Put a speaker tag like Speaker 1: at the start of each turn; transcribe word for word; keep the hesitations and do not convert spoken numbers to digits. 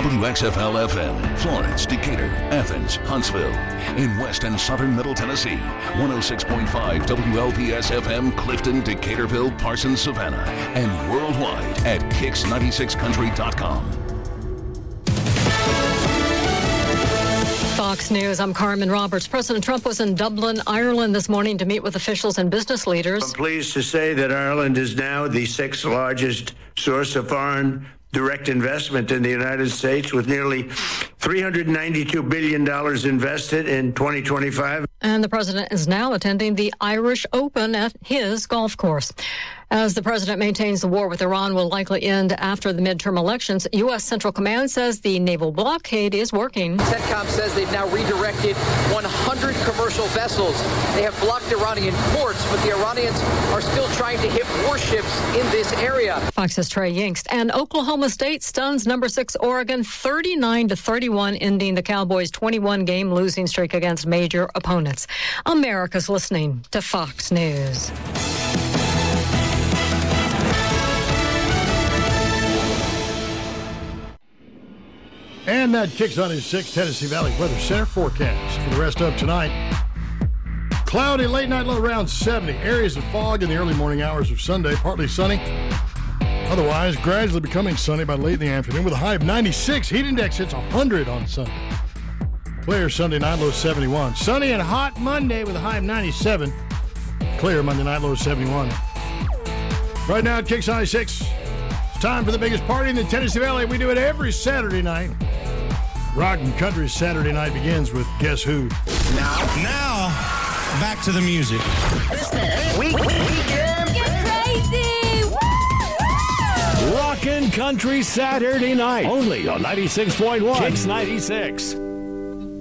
Speaker 1: W X F L F M, Florence, Decatur, Athens, Huntsville. In West and Southern Middle Tennessee, one oh six point five W L P S F M, Clifton, Decaturville, Parsons, Savannah. And worldwide at kicks ninety-six country dot com.
Speaker 2: Fox News, I'm Carmen Roberts. President Trump was in Dublin, Ireland this morning to meet with officials and business leaders.
Speaker 3: I'm pleased to say that Ireland is now the sixth largest source of foreign direct investment in the United States, with nearly three hundred ninety-two billion dollars invested in twenty twenty-five.
Speaker 2: And the president is now attending the Irish Open at his golf course. As the president maintains the war with Iran will likely end after the midterm elections, U S. Central Command says the naval blockade is working.
Speaker 4: CENTCOM says they've now redirected one hundred commercial vessels. They have blocked Iranian ports, but the Iranians are still trying to hit warships in this area.
Speaker 2: Fox's Trey Yingst. And Oklahoma State stuns number six Oregon thirty-nine to thirty-one, ending the Cowboys' twenty-one game losing streak against major opponents. America's listening to Fox News.
Speaker 5: And that kicks on his six Tennessee Valley Weather Center forecast for the rest of tonight. Cloudy, late night low around seventy. Areas of fog in the early morning hours of Sunday, partly sunny. Otherwise, gradually becoming sunny by late in the afternoon with a high of ninety-six. Heat index hits one hundred on Sunday. Clear Sunday night, low seventy-one. Sunny and hot Monday with a high of ninety-seven. Clear Monday night, low seventy-one. Right now, it kicks ninety-six. It's time for the biggest party in the Tennessee Valley. We do it every Saturday night. Rock and Country Saturday night begins with Guess Who?
Speaker 6: Now, now, back to the music.
Speaker 7: We, we, weekend.
Speaker 8: Get crazy! Woo!
Speaker 9: Rock and Country Saturday night. Only on ninety-six point one. Kicks ninety-six.